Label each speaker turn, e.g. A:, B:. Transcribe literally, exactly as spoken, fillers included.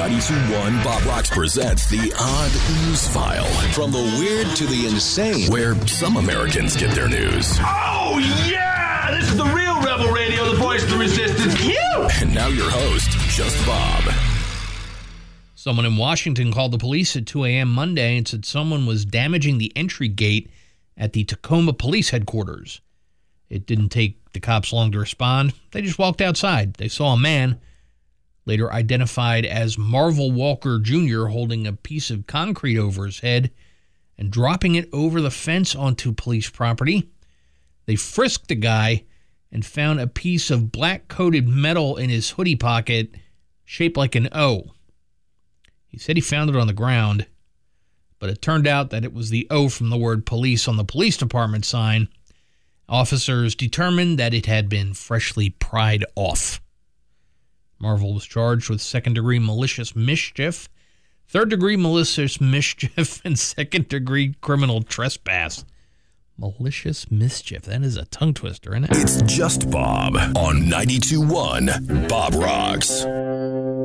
A: ninety-two point one Bob Rocks presents the Odd News File. From the weird to the insane, where some Americans get their news.
B: Oh, yeah! This is the real Rebel Radio, the voice of the resistance. You!
A: And now your host, Just Bob.
C: Someone in Washington called the police at two a.m. Monday and said someone was damaging the entry gate at the Tacoma Police Headquarters. It didn't take the cops long to respond. They just walked outside. They saw a man, later identified as Marvel Walker Junior, holding a piece of concrete over his head and dropping it over the fence onto police property. They frisked the guy and found a piece of black-coated metal in his hoodie pocket shaped like an O. He said he found it on the ground, but it turned out that it was the O from the word police on the police department sign. Officers determined that it had been freshly pried off. Marvel was charged with second-degree malicious mischief, third-degree malicious mischief, and second-degree criminal trespass. Malicious mischief. That is a tongue twister, isn't it?
A: It's Just Bob on ninety-two point one Bob Rocks.